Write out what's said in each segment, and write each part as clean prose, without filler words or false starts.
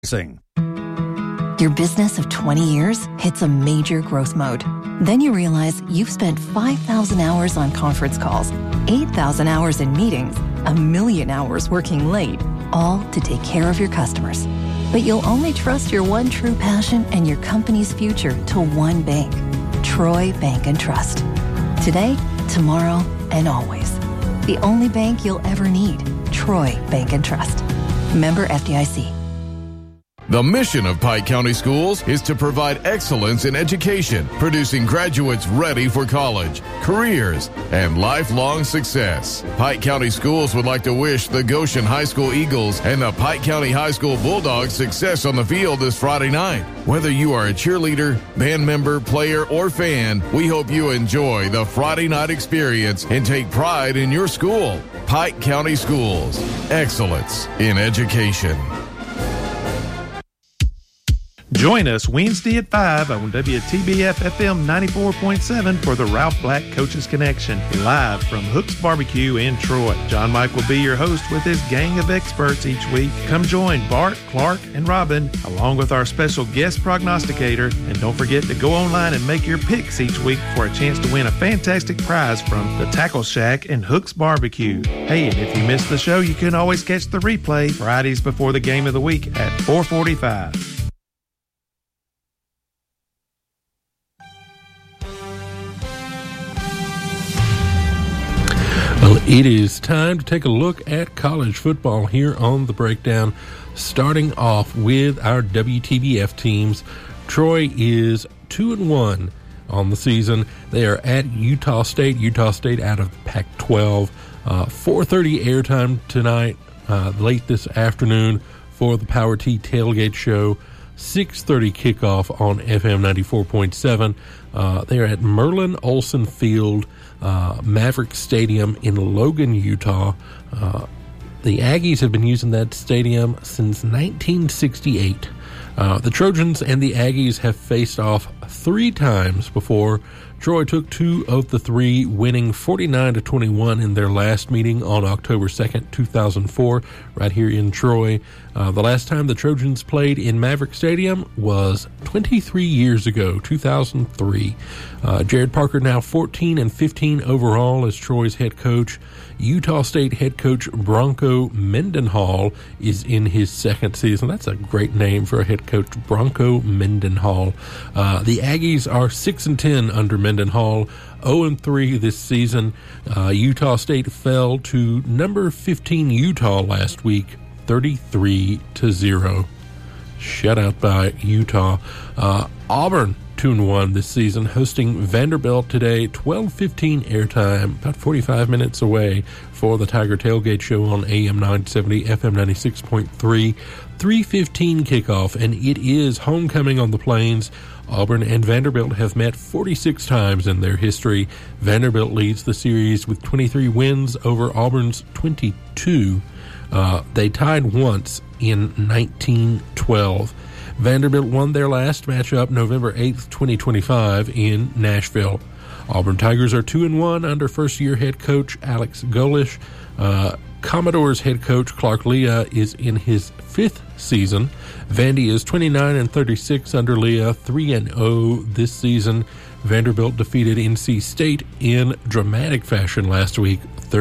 Your business of 20 years hits a major growth mode. Then you realize you've spent 5,000 hours on conference calls, 8,000 hours in meetings, 1,000,000 hours working late, all to take care of your customers. But you'll only trust your one true passion and your company's future to one bank, Troy Bank and Trust. Today, tomorrow, and always. The only bank you'll ever need, Troy Bank and Trust. Member FDIC. The mission of Pike County Schools is to provide excellence in education, producing graduates ready for college, careers, and lifelong success. Pike County Schools would like to wish the Goshen High School Eagles and the Pike County High School Bulldogs success on the field this Friday night. Whether you are a cheerleader, band member, player, or fan, we hope you enjoy the Friday night experience and take pride in your school. Pike County Schools, excellence in education. Join us Wednesday at 5 on WTBF FM 94.7 for the Ralph Black Coaches Connection, live from Hook's Barbecue in Troy. John Mike will be your host with his gang of experts each week. Come join Bart, Clark, and Robin, along with our special guest prognosticator. And don't forget to go online and make your picks each week for a chance to win a fantastic prize from the Tackle Shack and Hook's Barbecue. Hey, and if you missed the show, you can always catch the replay Fridays before the game of the week at 4:45. Well, it is time to take a look at college football here on The Breakdown, starting off with our WTBF teams. Troy is 2-1 on the season. They are at Utah State. Utah State out of Pac-12. 4:30 airtime tonight, late this afternoon for the Power T Tailgate Show. 6:30 kickoff on FM 94.7. They are at Merlin Olsen Field, Maverick Stadium in Logan, Utah. The Aggies have been using that stadium since 1968. The Trojans and the Aggies have faced off 3 times before. Troy took 2 of the 3, winning 49-21 in their last meeting on October 2nd, 2004, right here in Troy. The last time the Trojans played in Maverick Stadium was 23 years ago, 2003. Jared Parker now 14-15 overall as Troy's head coach. Utah State head coach Bronco Mendenhall is in his second season. That's a great name for a head coach, Bronco Mendenhall. The Aggies are 6-10 under Mendenhall, 0-3 this season. Utah State fell to number 15 Utah last week, 33-0. Shutout by Utah. Auburn 2-1 this season, hosting Vanderbilt today, 12:15 airtime, about 45 minutes away for the Tiger Tailgate Show on AM 970, FM 96.3. 3:15 kickoff, and it is homecoming on the Plains. Auburn and Vanderbilt have met 46 times in their history. Vanderbilt leads the series with 23 wins over Auburn's 22. They tied once in 1912. Vanderbilt won their last matchup November 8th, 2025 in Nashville. Auburn Tigers are 2-1 under first-year head coach Alex Golish. Commodores head coach Clark Leah is in his 5th season. Vandy is 29-36 under Leah, 3-0 this season. Vanderbilt defeated NC State in dramatic fashion last week,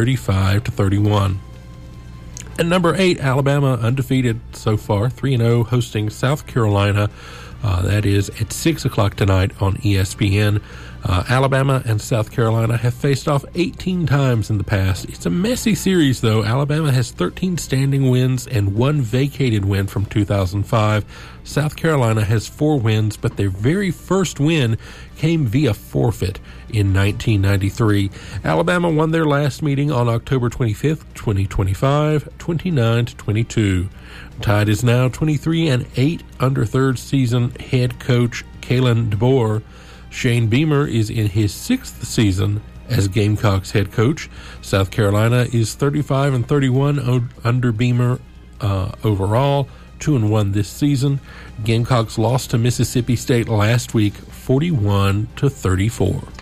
35-31. And number 8, Alabama, undefeated so far, 3-0, hosting South Carolina. That is at 6 o'clock tonight on ESPN. Alabama and South Carolina have faced off 18 times in the past. It's a messy series, though. Alabama has 13 standing wins and 1 vacated win from 2005. South Carolina has 4 wins, but their very first win came via forfeit in 1993. Alabama won their last meeting on October 25th, 2025, 29-22. Tide is now 23-8 under third season head coach Kalen DeBoer. Shane Beamer is in his 6th season as Gamecocks head coach. South Carolina is 35-31 under Beamer overall, 2-1 this season. Gamecocks lost to Mississippi State last week, 41-34.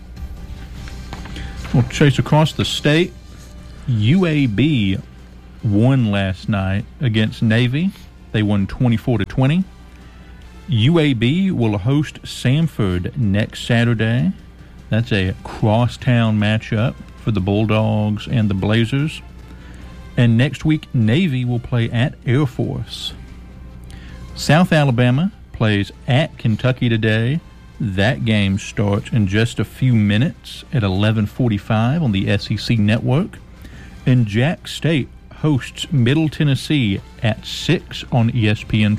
Well, Chase, across the state, UAB won last night against Navy. They won 24-20. UAB will host Samford next Saturday. That's a crosstown matchup for the Bulldogs and the Blazers. And next week, Navy will play at Air Force. South Alabama plays at Kentucky today. That game starts in just a few minutes at 11:45 on the SEC Network. And Jack State hosts Middle Tennessee at 6 on ESPN+.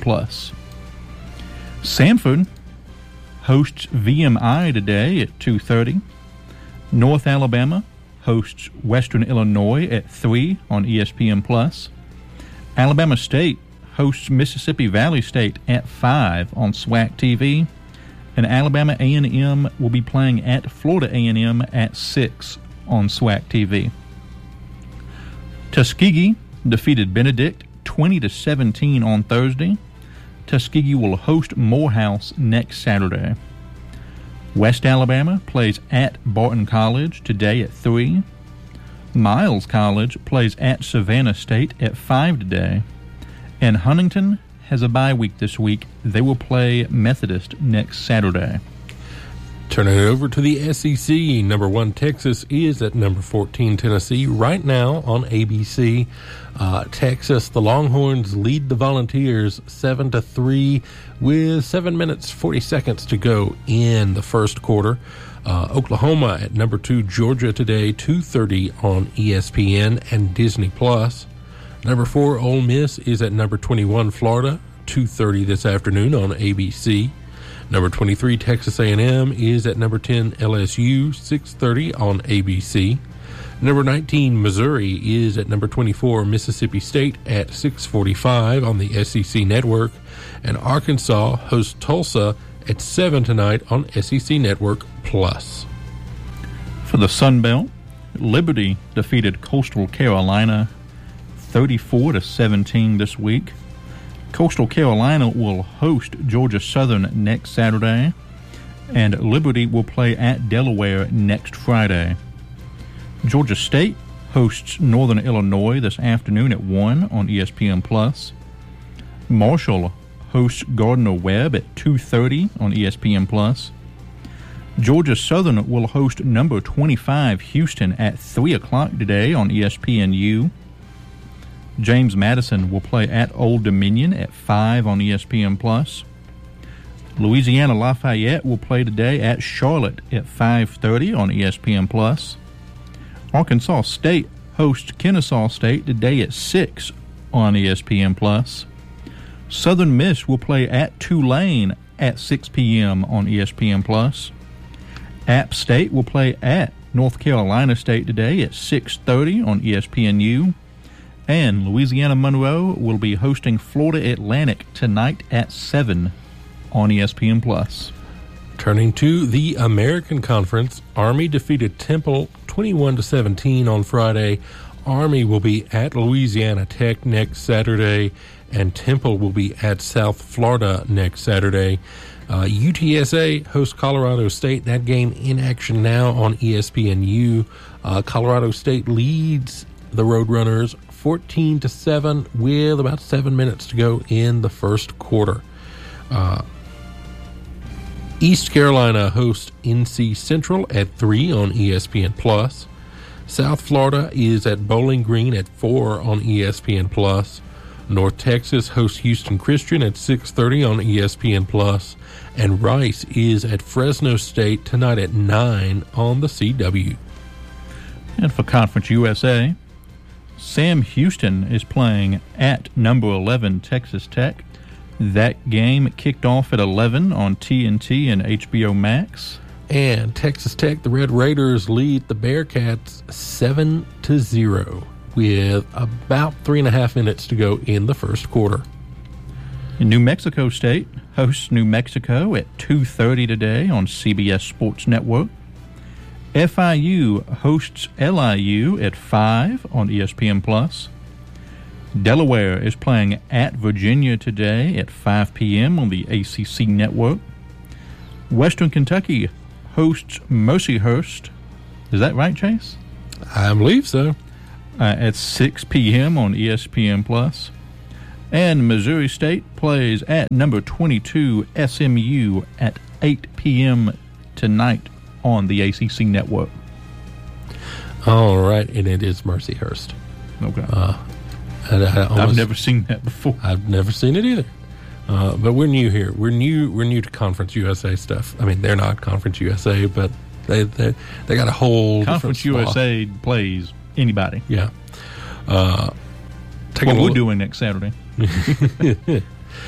Samford hosts VMI today at 2:30. North Alabama hosts Western Illinois at 3 on ESPN+. Alabama State hosts Mississippi Valley State at 5 on SWAC TV. And Alabama A&M will be playing at Florida A&M at 6 on SWAC TV. Tuskegee defeated Benedict 20-17 on Thursday. Tuskegee will host Morehouse next Saturday. West Alabama plays at Barton College today at 3. Miles College plays at Savannah State at 5 today. And Huntington has a bye week this week. They will play Methodist next Saturday. Turning it over to the SEC, number 1 Texas is at number 14 Tennessee right now on ABC. Texas, the Longhorns lead the Volunteers 7-3 with 7 minutes 40 seconds to go in the first quarter. Oklahoma at number 2 Georgia today, 2:30 on ESPN and Disney+. Number 4 Ole Miss is at number 21 Florida, 2:30 this afternoon on ABC. Number 23 Texas A&M is at number 10 LSU, 6:30 on ABC. Number 19 Missouri is at number 24 Mississippi State at 6:45 on the SEC Network. And Arkansas hosts Tulsa at 7 tonight on SEC Network Plus. For the Sun Belt, Liberty defeated Coastal Carolina 34-17 this week. Coastal Carolina will host Georgia Southern next Saturday, and Liberty will play at Delaware next Friday. Georgia State hosts Northern Illinois this afternoon at 1 on ESPN+. Marshall hosts Gardner-Webb at 2:30 on ESPN+. Georgia Southern will host number 25 Houston at 3 o'clock today on ESPNU. James Madison will play at Old Dominion at 5 on ESPN+. Louisiana Lafayette will play today at Charlotte at 5:30 on ESPN+. Arkansas State hosts Kennesaw State today at 6 on ESPN+. Southern Miss will play at Tulane at 6 p.m. on ESPN+. App State will play at North Carolina State today at 6:30 on ESPNU. And Louisiana Monroe will be hosting Florida Atlantic tonight at 7 on ESPN+. Turning to the American Conference, Army defeated Temple 21-17 on Friday. Army will be at Louisiana Tech next Saturday, and Temple will be at South Florida next Saturday. UTSA hosts Colorado State. That game in action now on ESPNU. Colorado State leads the Roadrunners 14-7 with about 7 minutes to go in the first quarter. East Carolina hosts NC Central at 3 on ESPN+. South Florida is at Bowling Green at 4 on ESPN+. North Texas hosts Houston Christian at 6:30 on ESPN+. And Rice is at Fresno State tonight at 9 on the CW. And for Conference USA, Sam Houston is playing at number 11 Texas Tech. That game kicked off at 11 on TNT and HBO Max. And Texas Tech, the Red Raiders, lead the Bearcats 7-0 with about 3.5 minutes to go in the first quarter. New Mexico State hosts New Mexico at 2:30 today on CBS Sports Network. FIU hosts LIU at 5 on ESPN+. Delaware is playing at Virginia today at 5 p.m. on the ACC Network. Western Kentucky hosts Mercyhurst. Is that right, Chase? I believe so. At 6 p.m. on ESPN+. And Missouri State plays at number 22 SMU at 8 p.m. tonight on the ACC network. All right, and it is Mercyhurst. Okay. I've never seen that before. I've never seen it either. But we're new here. We're new to Conference USA stuff. I mean, they're not Conference USA, but they got a whole Conference USA plays anybody. Yeah. What we're doing next Saturday. Taking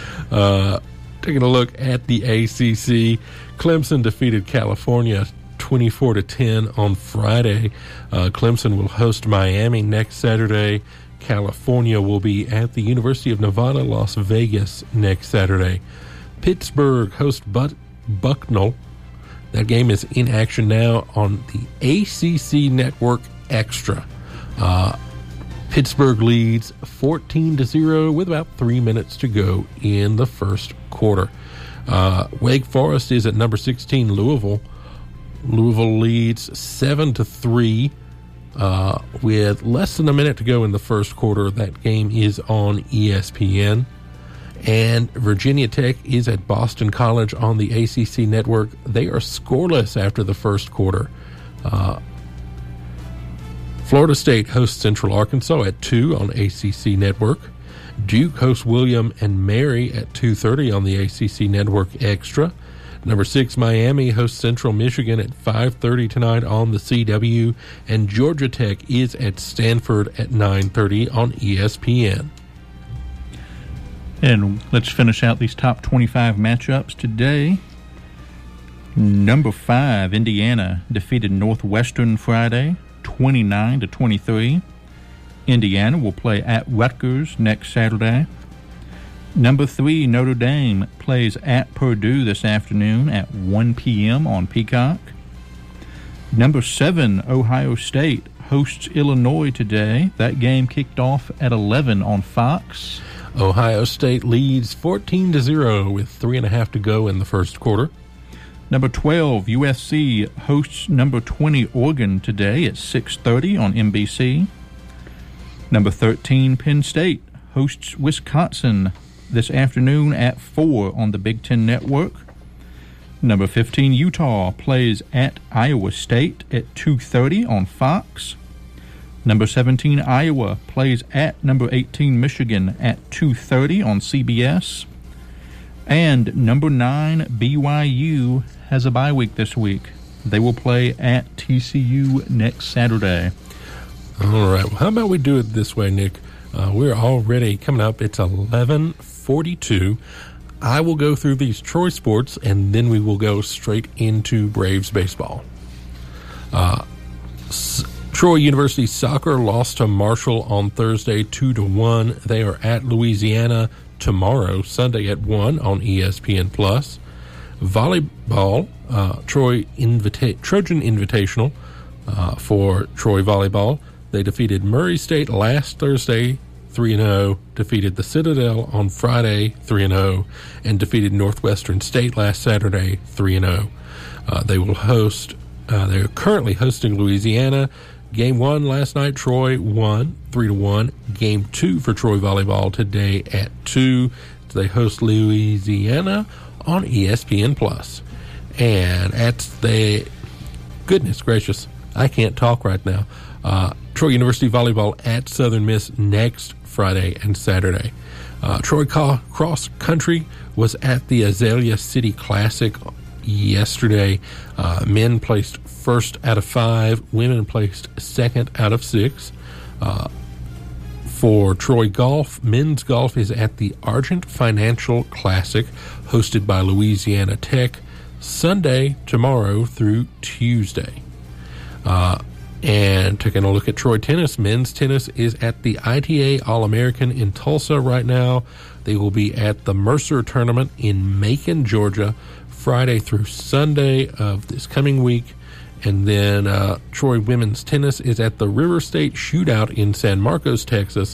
a look at the ACC, Clemson defeated California 24-10 on Friday. Clemson will host Miami next Saturday. California will be at the University of Nevada, Las Vegas next Saturday. Pittsburgh hosts Bucknell. That game is in action now on the ACC Network Extra. Pittsburgh leads 14-0 with about 3 minutes to go in the first quarter. Wake Forest is at number 16, Louisville. Louisville leads 7-3 with less than a minute to go in the first quarter. That game is on ESPN. And Virginia Tech is at Boston College on the ACC Network. They are scoreless after the first quarter. Florida State hosts Central Arkansas at 2 on ACC Network. Duke hosts William and Mary at 2:30 on the ACC Network Extra. Number 6, Miami hosts Central Michigan at 5:30 tonight on the CW. And Georgia Tech is at Stanford at 9:30 on ESPN. And let's finish out these top 25 matchups today. Number 5, Indiana defeated Northwestern Friday, 29-23. Indiana will play at Rutgers next Saturday. Number 3, Notre Dame plays at Purdue this afternoon at 1 p.m. on Peacock. Number 7, Ohio State hosts Illinois today. That game kicked off at 11 on Fox. Ohio State leads 14-0 with 3.5 to go in the first quarter. Number 12, USC hosts number 20, Oregon today at 6:30 on NBC. Number 13, Penn State hosts Wisconsin this afternoon at 4 on the Big Ten Network. Number 15, Utah plays at Iowa State at 2:30 on Fox. Number 17, Iowa plays at number 18, Michigan at 2:30 on CBS. And number 9, BYU has a bye week this week. They will play at TCU next Saturday. All right. Well, how about we do it this way, Nick? We're already coming up. It's 11:42. I will go through these Troy sports, and then we will go straight into Braves baseball. Troy University soccer lost to Marshall on Thursday 2-1. They are at Louisiana tomorrow, Sunday at 1 on ESPN+. Volleyball, Trojan Invitational for Troy Volleyball. They defeated Murray State last Thursday 3-0, defeated the Citadel on Friday 3-0, and defeated Northwestern State last Saturday 3-0. They will host. They're currently hosting Louisiana. Game 1 last night, Troy won 3-1. Game 2 for Troy Volleyball today at 2. They host Louisiana on ESPN+. And at the goodness gracious, I can't talk right now. Troy University Volleyball at Southern Miss next Friday and Saturday. Troy Cross Country was at the Azalea City Classic yesterday. Men placed first out of 5. Women placed second out of 6. For Troy Golf, men's golf is at the Argent Financial Classic, hosted by Louisiana Tech, Sunday, tomorrow through Tuesday. And taking a look at Troy tennis, men's tennis is at the ITA All-American in Tulsa right now. They will be at the Mercer Tournament in Macon, Georgia, Friday through Sunday of this coming week. And then Troy women's tennis is at the River State Shootout in San Marcos, Texas,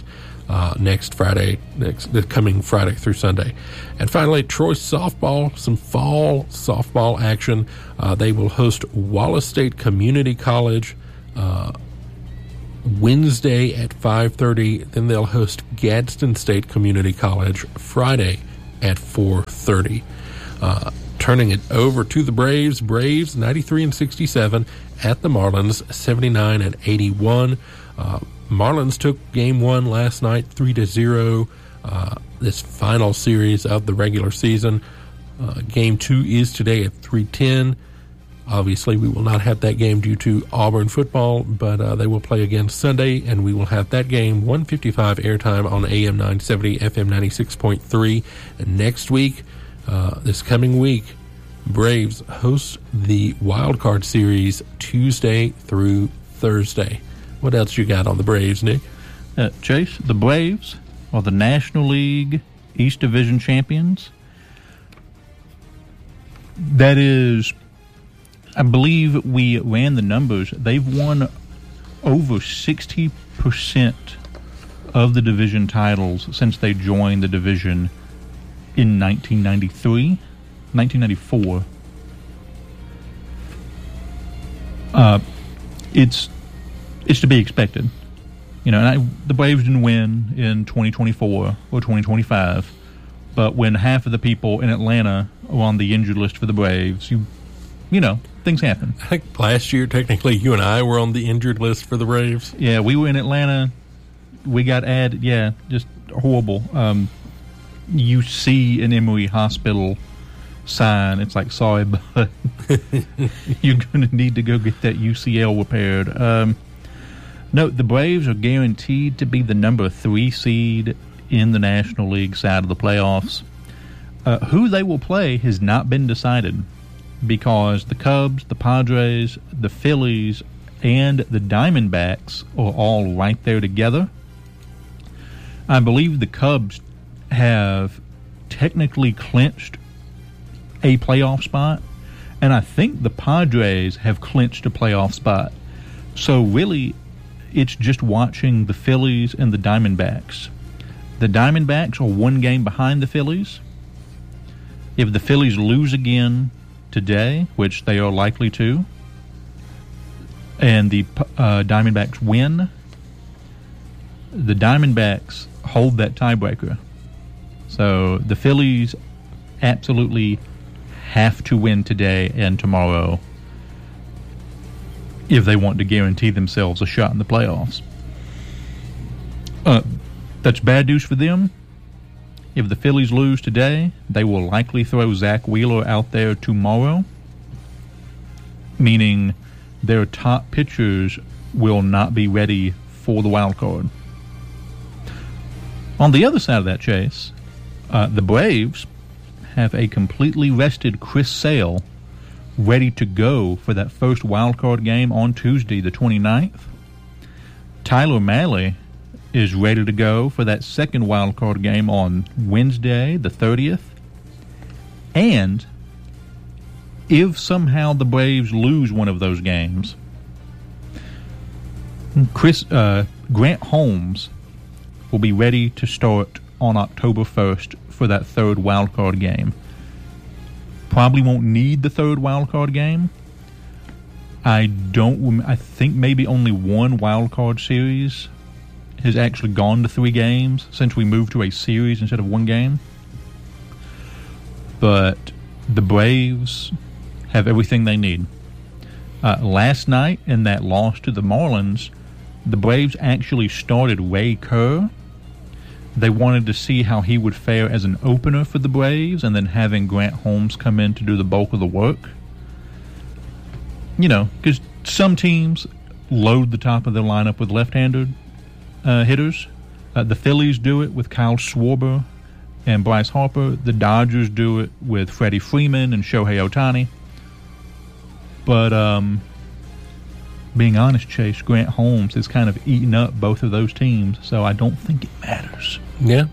the coming Friday through Sunday. And finally, Troy softball, some fall softball action. They will host Wallace State Community College Wednesday at 5:30. Then they'll host Gadsden State Community College Friday at 4:30. Turning it over to the Braves. Braves 93-67 at the Marlins 79-81. Marlins took Game 1 last night 3-0. This final series of the regular season. Game 2 is today at 3:10. Obviously, we will not have that game due to Auburn football, but they will play again Sunday, and we will have that game 1:55 airtime on AM 970, FM 96.3. And next week, this coming week, Braves host the Wild Card Series Tuesday through Thursday. What else you got on the Braves, Nick? Chase, the Braves are the National League East Division champions. That is, I believe we ran the numbers. They've won over 60% of the division titles since they joined the division in 1994. It's to be expected. You know, and the Braves didn't win in 2024 or 2025, but when half of the people in Atlanta are on the injured list for the Braves, you know, things happen. I think last year, technically, you and I were on the injured list for the Braves. Yeah, we were in Atlanta. We got added. Yeah, just horrible. You see an Emory Hospital sign. It's like, sorry, but you're going to need to go get that UCL repaired. No, the Braves are guaranteed to be the number 3 seed in the National League side of the playoffs. Who they will play has not been decided because the Cubs, the Padres, the Phillies, and the Diamondbacks are all right there together. I believe the Cubs have technically clinched a playoff spot, and I think the Padres have clinched a playoff spot. So really, it's just watching the Phillies and the Diamondbacks. The Diamondbacks are 1 game behind the Phillies. If the Phillies lose again today, which they are likely to, and the Diamondbacks win, the Diamondbacks hold that tiebreaker. So the Phillies absolutely have to win today and tomorrow if they want to guarantee themselves a shot in the playoffs. That's bad news for them. If the Phillies lose today, they will likely throw Zach Wheeler out there tomorrow, meaning their top pitchers will not be ready for the wild card. On the other side of that, Chase, the Braves have a completely rested Chris Sale ready to go for that first wild card game on Tuesday, the 29th. Tyler Mahle is ready to go for that second wild card game on Wednesday, the 30th. And if somehow the Braves lose one of those games, Grant Holmes will be ready to start on October 1st for that third wild card game. Probably won't need the third wild card game. I think maybe only one wild card series has actually gone to 3 games since we moved to a series instead of 1 game. But the Braves have everything they need. Last night in that loss to the Marlins, the Braves actually started Ray Kerr. They wanted to see how he would fare as an opener for the Braves, and then having Grant Holmes come in to do the bulk of the work. You know, because some teams load the top of their lineup with left-handed hitters. The Phillies do it with Kyle Schwarber and Bryce Harper. The Dodgers do it with Freddie Freeman and Shohei Ohtani. But being honest, Chase, Grant Holmes has kind of eaten up both of those teams, so I don't think it matters. Yeah.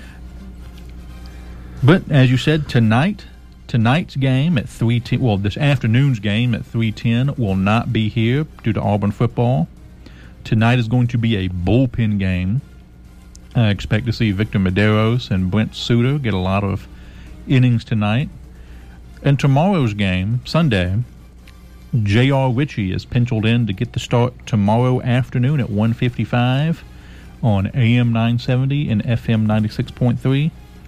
But as you said, tonight's game at 3:10, well, this afternoon's game at 3:10 will not be here due to Auburn football. Tonight is going to be a bullpen game. I expect to see Victor Medeiros and Brent Suter get a lot of innings tonight. And tomorrow's game, Sunday, J.R. Ritchie is penciled in to get the start tomorrow afternoon at 1:55 on AM 970 and FM 96.3.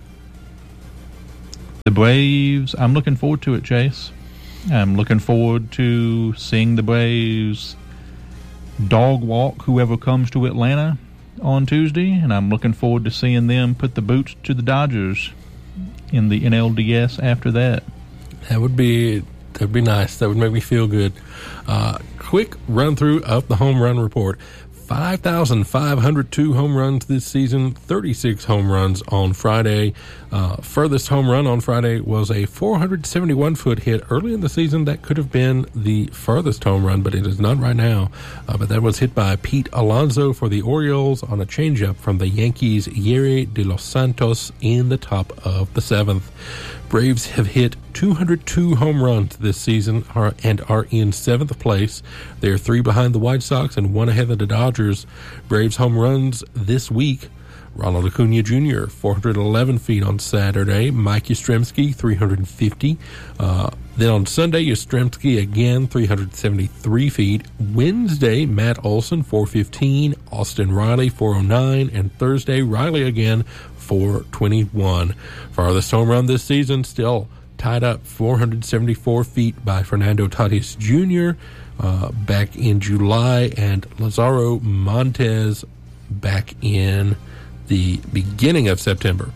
The Braves, I'm looking forward to it, Chase. I'm looking forward to seeing the Braves dog walk whoever comes to Atlanta on Tuesday, and I'm looking forward to seeing them put the boots to the Dodgers in the NLDS after that. That'd be nice. That would make me feel good. Quick run through of the home run report. 5,502 home runs this season, 36 home runs on Friday. Furthest home run on Friday was a 471-foot hit early in the season. That could have been the furthest home run, but it is not right now. But that was hit by Pete Alonso for the Orioles on a changeup from the Yankees' Yerry de los Santos in the top of the seventh. Braves have hit 202 home runs this season and are in seventh place. They are 3 behind the White Sox and 1 ahead of the Dodgers. Braves home runs this week: Ronald Acuna Jr., 411 feet on Saturday. Mike Yastrzemski, 350. Then on Sunday, Yastrzemski again, 373 feet. Wednesday, Matt Olson, 415. Austin Riley, 409. And Thursday, Riley again, 421. Farthest home run this season, still tied up 474 feet by Fernando Tatis Jr. Back in July, and Lazaro Montes back in the beginning of September.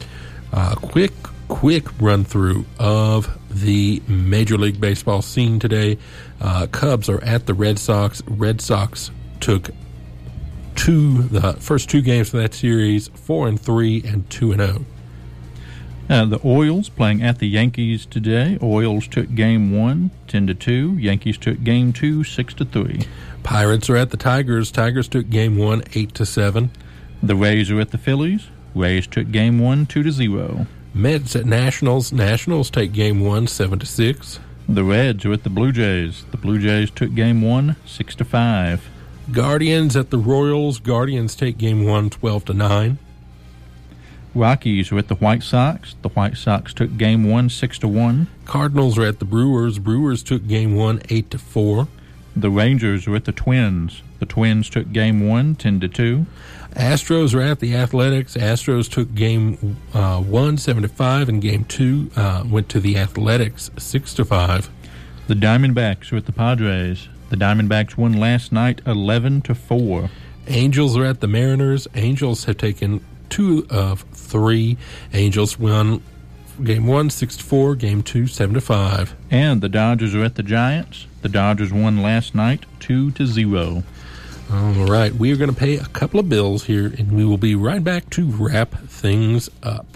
Quick run through of the Major League Baseball scene today. Cubs are at the Red Sox. Red Sox took the first 2 games for that series, 4-3 and 2-0. The Orioles playing at the Yankees today. Orioles took game 1, 10-2. Yankees took game 2, 6-3. Pirates are at the Tigers. Tigers took game 1, 8-7. The Rays are at the Phillies. Rays took game 1, 2-0. Mets at Nationals. Nationals take game 1, 7-6. The Reds are at the Blue Jays. The Blue Jays took game 1, 6-5. Guardians at the Royals. Guardians take game 1, 12-9. Rockies are at the White Sox. The White Sox took game 1, 6-1. Cardinals are at the Brewers. Brewers took game 1, 8-4. The Rangers are at the Twins. The Twins took game 1, 10-2. Astros are at the Athletics. Astros took game 1, 7-5, and game 2 went to the Athletics, 6-5. The Diamondbacks are at the Padres. The Diamondbacks won last night, 11-4. Angels are at the Mariners. Angels have taken 2 of 3. Angels won game 1, 6-4, game 2, 7-5. And the Dodgers are at the Giants. The Dodgers won last night, 2-0. All right, we are going to pay a couple of bills here, and we will be right back to wrap things up.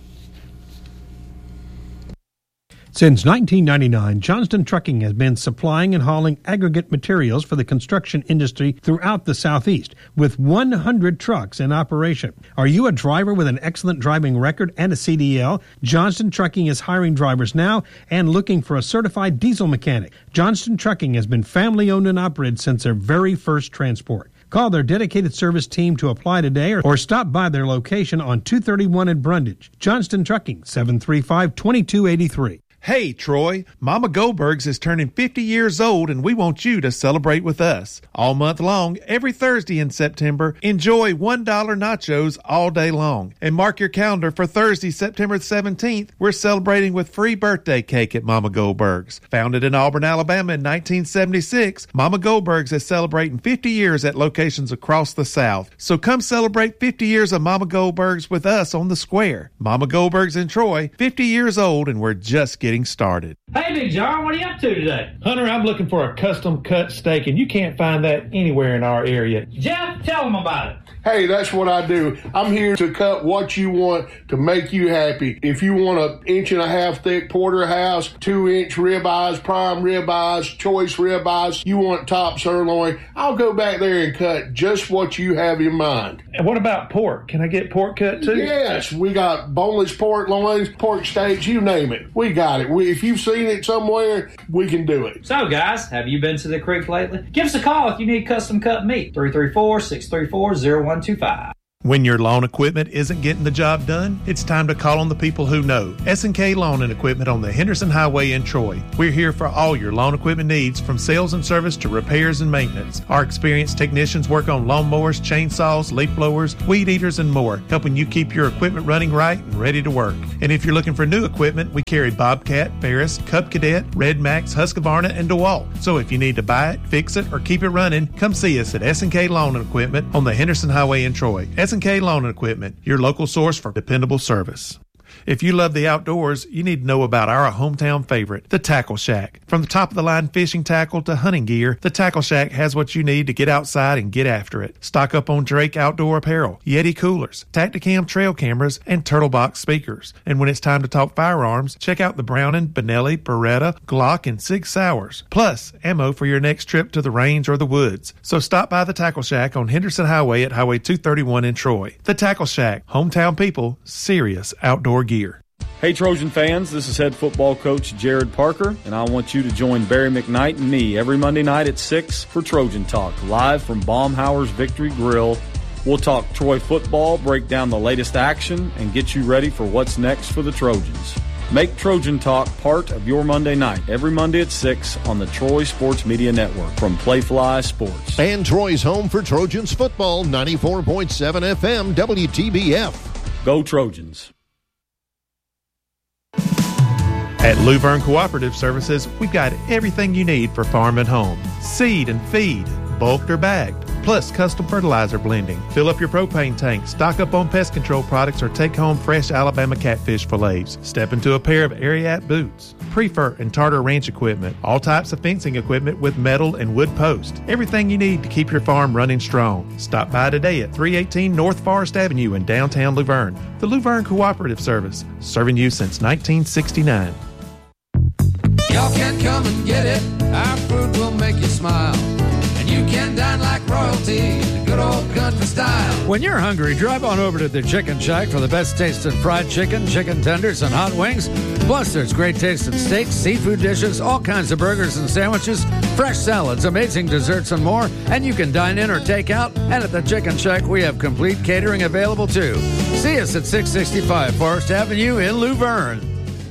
Since 1999, Johnston Trucking has been supplying and hauling aggregate materials for the construction industry throughout the Southeast, with 100 trucks in operation. Are you a driver with an excellent driving record and a CDL? Johnston Trucking is hiring drivers now and looking for a certified diesel mechanic. Johnston Trucking has been family-owned and operated since their very first transport. Call their dedicated service team to apply today or stop by their location on 231 in Brundage. Johnston Trucking, 735-2283. Hey, Troy, Mama Goldberg's is turning 50 years old, and we want you to celebrate with us. All month long, every Thursday in September, enjoy $1 nachos all day long. And mark your calendar for Thursday, September 17th. We're celebrating with free birthday cake at Mama Goldberg's. Founded in Auburn, Alabama in 1976, Mama Goldberg's is celebrating 50 years at locations across the South. So come celebrate 50 years of Mama Goldberg's with us on the square. Mama Goldberg's in Troy, 50 years old, and we're just getting started. Hey, Big John, what are you up to today? Hunter, I'm looking for a custom cut steak, and you can't find that anywhere in our area. Jeff, tell them about it. Hey, that's what I do. I'm here to cut what you want to make you happy. If you want an 1.5 inch thick porterhouse, 2-inch ribeyes, prime ribeyes, choice ribeyes, you want top sirloin, I'll go back there and cut just what you have in mind. And what about pork? Can I get pork cut too? Yes, we got boneless pork loins, pork steaks, you name it. We got it. If you've seen it somewhere, we can do it. So, guys, have you been to the creek lately? Give us a call if you need custom cut meat. 334-634-0125. When your lawn equipment isn't getting the job done, it's time to call on the people who know. S&K Lawn and Equipment on the Henderson Highway in Troy. We're here for all your lawn equipment needs, from sales and service to repairs and maintenance. Our experienced technicians work on lawnmowers, chainsaws, leaf blowers, weed eaters, and more, helping you keep your equipment running right and ready to work. And if you're looking for new equipment, we carry Bobcat, Ferris, Cub Cadet, Red Max, Husqvarna, and DeWalt. So if you need to buy it, fix it, or keep it running, come see us at S&K Lawn and Equipment on the Henderson Highway in Troy. S&K Lawn and Equipment, your local source for dependable service. If you love the outdoors, you need to know about our hometown favorite, the Tackle Shack. From the top-of-the-line fishing tackle to hunting gear, the Tackle Shack has what you need to get outside and get after it. Stock up on Drake outdoor apparel, Yeti coolers, Tacticam trail cameras, and Turtle Box speakers. And when it's time to talk firearms, check out the Browning, Benelli, Beretta, Glock, and Sig Sauers. Plus, ammo for your next trip to the range or the woods. So stop by the Tackle Shack on Henderson Highway at Highway 231 in Troy. The Tackle Shack, hometown people, serious outdoor gear. Hey Trojan fans, this is head football coach Jared Parker, and I want you to join Barry McKnight and me every Monday night at 6 for Trojan Talk, live from Baumhauer's Victory Grill. We'll talk Troy football, break down the latest action, and get you ready for what's next for the Trojans. Make Trojan Talk part of your Monday night, every Monday at 6 on the Troy Sports Media Network from Playfly Sports. And Troy's home for Trojans football, 94.7 FM WTBF. Go Trojans. At Luverne Cooperative Services, we've got everything you need for farm and home. Seed and feed, bulked or bagged, plus custom fertilizer blending. Fill up your propane tank, stock up on pest control products, or take home fresh Alabama catfish fillets. Step into a pair of Ariat boots, Prefer and Tartar Ranch equipment, all types of fencing equipment with metal and wood posts. Everything you need to keep your farm running strong. Stop by today at 318 North Forest Avenue in downtown Luverne. The Luverne Cooperative Service, serving you since 1969. Y'all can come and get it. Our food will make you smile. And you can dine like royalty, the good old country style. When you're hungry, drive on over to the Chicken Shack for the best tasting fried chicken, chicken tenders, and hot wings. Plus, there's great tasting steaks, seafood dishes, all kinds of burgers and sandwiches, fresh salads, amazing desserts, and more. And you can dine in or take out. And at the Chicken Shack, we have complete catering available, too. See us at 665 Forest Avenue in Luverne.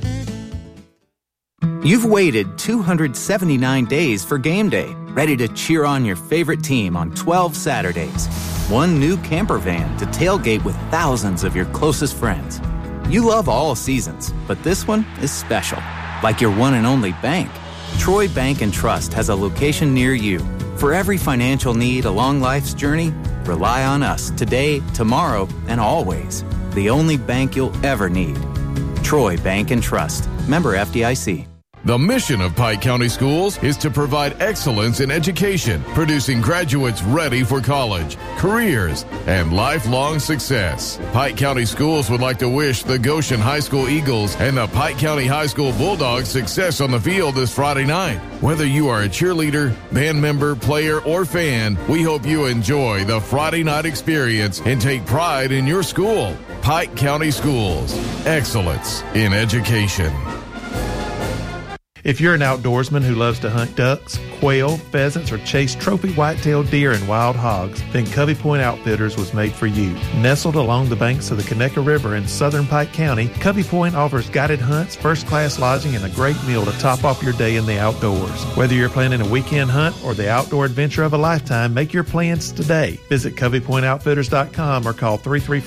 You've waited 279 days for game day, ready to cheer on your favorite team on 12 Saturdays. One new camper van to tailgate with thousands of your closest friends. You love all seasons, but this one is special, like your one and only bank. Troy Bank and Trust has a location near you. For every financial need along life's journey, rely on us today, tomorrow, and always. The only bank you'll ever need. Troy Bank and Trust. Member FDIC. The mission of Pike County Schools is to provide excellence in education, producing graduates ready for college, careers, and lifelong success. Pike County Schools would like to wish the Goshen High School Eagles and the Pike County High School Bulldogs success on the field this Friday night. Whether you are a cheerleader, band member, player, or fan, we hope you enjoy the Friday night experience and take pride in your school. Pike County Schools. Excellence in education. If you're an outdoorsman who loves to hunt ducks, quail, pheasants, or chase trophy white-tailed deer and wild hogs, then Covey Point Outfitters was made for you. Nestled along the banks of the Conecuh River in southern Pike County, Covey Point offers guided hunts, first-class lodging, and a great meal to top off your day in the outdoors. Whether you're planning a weekend hunt or the outdoor adventure of a lifetime, make your plans today. Visit CoveyPointOutfitters.com or call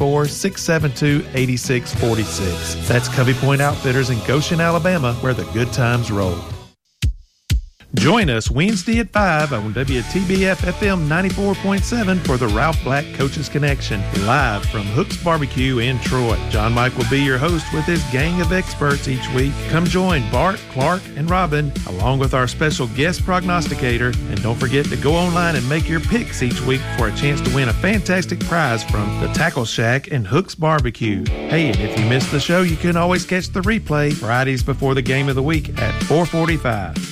334-672-8646. That's Covey Point Outfitters in Goshen, Alabama, where the good times roll. Join us Wednesday at 5 on WTBF FM 94.7 for the Ralph Black Coaches Connection, live from Hook's Barbecue in Troy. John Mike will be your host with his gang of experts each week. Come join Bart, Clark, and Robin, along with our special guest prognosticator. And don't forget to go online and make your picks each week for a chance to win a fantastic prize from the Tackle Shack and Hook's Barbecue. Hey, and if you missed the show, you can always catch the replay Fridays before the game of the week at 4:45.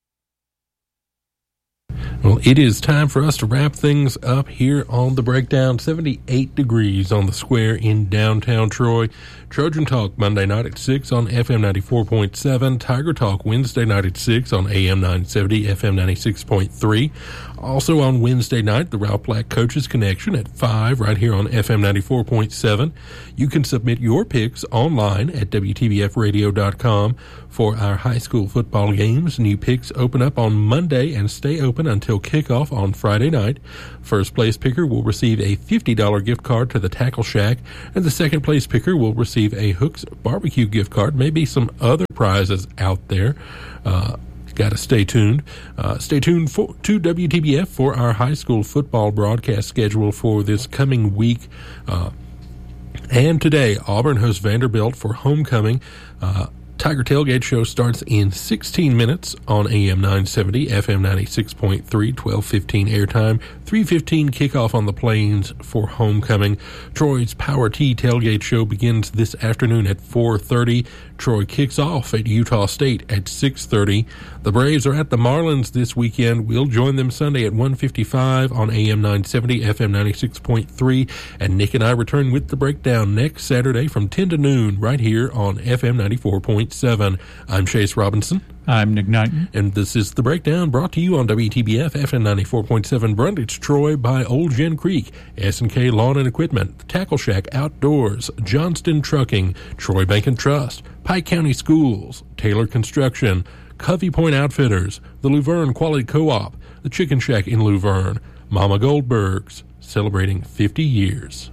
Well, it is time for us to wrap things up here on The Breakdown. 78 degrees on the square in downtown Troy. Trojan Talk Monday night at 6 on FM 94.7. Tiger Talk Wednesday night at 6 on AM 970, FM 96.3. Also on Wednesday night, the Ralph Black Coaches Connection at 5 right here on FM 94.7. You can submit your picks online at WTBFradio.com for our high school football games. New picks open up on Monday and stay open until kickoff on Friday night. First place picker will receive a $50 gift card to the Tackle Shack, and the second place picker will receive a Hooks Barbecue gift card. Maybe some other prizes out there. Got to stay tuned. Stay tuned to WTBF for our high school football broadcast schedule for this coming week. And today, Auburn hosts Vanderbilt for homecoming. Tiger Tailgate Show starts in 16 minutes on AM 970, FM 96.3, 12:15 airtime, 3:15 kickoff on the Plains for homecoming. Troy's Power T Tailgate Show begins this afternoon at 4:30. Troy kicks off at Utah State at 6:30. The Braves are at the Marlins this weekend. We'll join them Sunday at 1:55 on AM 970, FM 96.3, and Nick and I return with the breakdown next Saturday from 10 to noon right here on FM 94.7. I'm Chase Robinson. I'm Nick Knighton. And this is The Breakdown, brought to you on WTBF FM 94.7 Brundage, Troy, by Old Gin Creek, S&K Lawn and Equipment, Tackle Shack Outdoors, Johnston Trucking, Troy Bank and Trust, Pike County Schools, Taylor Construction, Covey Point Outfitters, the Luverne Quality Co-op, the Chicken Shack in Luverne, Mama Goldberg's, celebrating 50 years.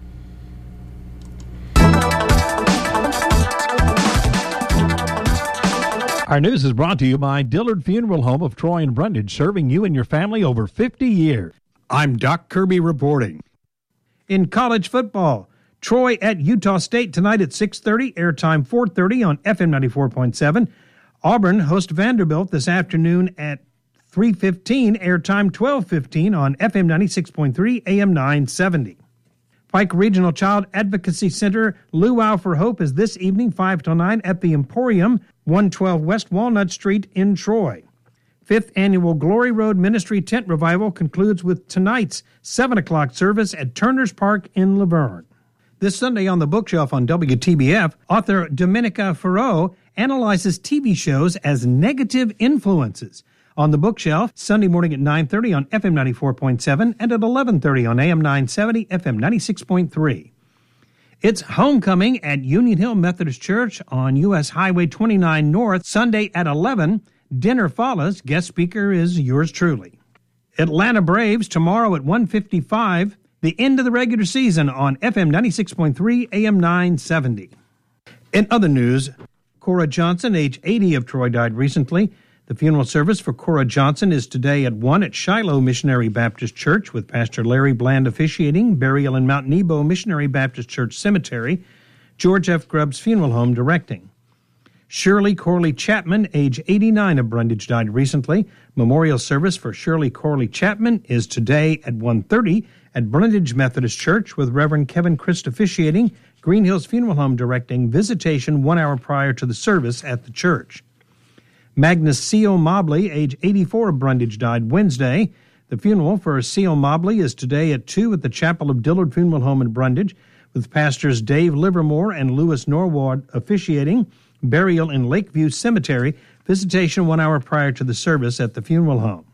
Our news is brought to you by Dillard Funeral Home of Troy and Brundage, serving you and your family over 50 years. I'm Doc Kirby reporting. In college football, Troy at Utah State tonight at 6:30, airtime 4:30 on FM 94.7. Auburn hosts Vanderbilt this afternoon at 3:15, airtime 12:15 on FM 96.3, AM 970. Pike Regional Child Advocacy Center Luau for Hope is this evening 5 to 9 at the Emporium, 112 West Walnut Street in Troy. 5th Annual Glory Road Ministry Tent Revival concludes with tonight's 7 o'clock service at Turner's Park in Luverne. This Sunday on the Bookshelf on WTBF, author Domenica Ferro analyzes TV shows as negative influences. On the Bookshelf, Sunday morning at 9:30 on FM 94.7 and at 11:30 on AM 970, FM 96.3. It's homecoming at Union Hill Methodist Church on U.S. Highway 29 North, Sunday at 11. Dinner follows. Guest speaker is yours truly. Atlanta Braves tomorrow at 1:55. The end of the regular season on FM 96.3, AM 970. In other news, Cora Johnson, age 80 of Troy, died recently. The funeral service for Cora Johnson is today at 1 at Shiloh Missionary Baptist Church with Pastor Larry Bland officiating, burial in Mount Nebo Missionary Baptist Church Cemetery, George F. Grubbs Funeral Home directing. Shirley Corley Chapman, age 89 of Brundage, died recently. Memorial service for Shirley Corley Chapman is today at 1:30 at Brundage Methodist Church with Reverend Kevin Christ officiating, Green Hills Funeral Home directing, visitation 1 hour prior to the service at the church. Magnus C.O. Mobley, age 84 of Brundage, died Wednesday. The funeral for C.O. Mobley is today at 2 at the Chapel of Dillard Funeral Home in Brundage, with pastors Dave Livermore and Louis Norwood officiating, burial in Lakeview Cemetery, visitation 1 hour prior to the service at the funeral home.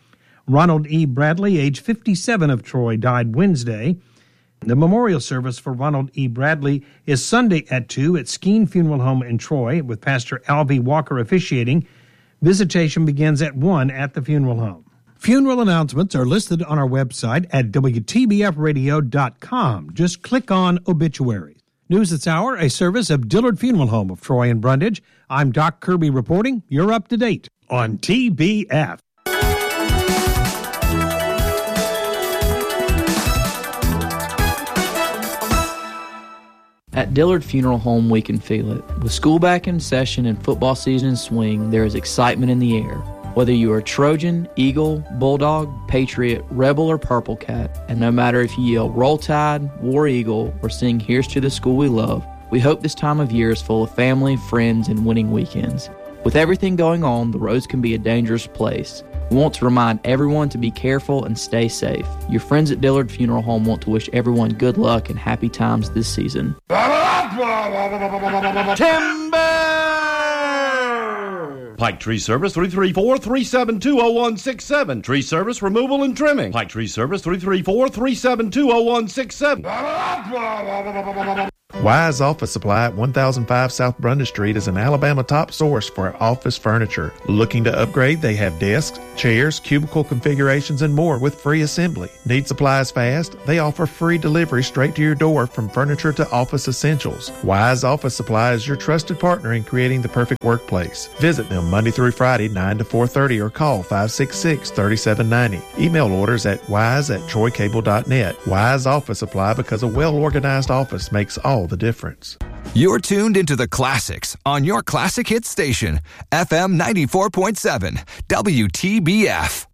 Ronald E. Bradley, age 57 of Troy, died Wednesday. The memorial service for Ronald E. Bradley is Sunday at 2 at Skeen Funeral Home in Troy, with Pastor Alvy Walker officiating. Visitation begins at 1 at the funeral home. Funeral announcements are listed on our website at WTBFradio.com. Just click on Obituaries. News This Hour, a service of Dillard Funeral Home of Troy and Brundage. I'm Doc Kirby reporting. You're up to date on TBF. At Dillard Funeral Home, we can feel it. With school back in session and football season in swing, there is excitement in the air. Whether you are Trojan, Eagle, Bulldog, Patriot, Rebel, or Purple Cat, and no matter if you yell Roll Tide, War Eagle, or sing Here's to the School We Love, we hope this time of year is full of family, friends, and winning weekends. With everything going on, the roads can be a dangerous place. We want to remind everyone to be careful and stay safe. Your friends at Dillard Funeral Home want to wish everyone good luck and happy times this season. Timber! Pike Tree Service 334-372-0167. Tree Service Removal and Trimming. Pike Tree Service 334-372-0167. Wise Office Supply at 1005 South Brundage Street is an Alabama top source for office furniture. Looking to upgrade? They have desks, chairs, cubicle configurations, and more with free assembly. Need supplies fast? They offer free delivery straight to your door from furniture to office essentials. Wise Office Supply is your trusted partner in creating the perfect workplace. Visit them Monday through Friday, 9 to 4:30, or call 566-3790. Email orders at wise@troycable.net. Wise Office Supply, because a well-organized office makes all the difference. You're tuned into the classics on your classic hit station, FM 94.7, WTBF.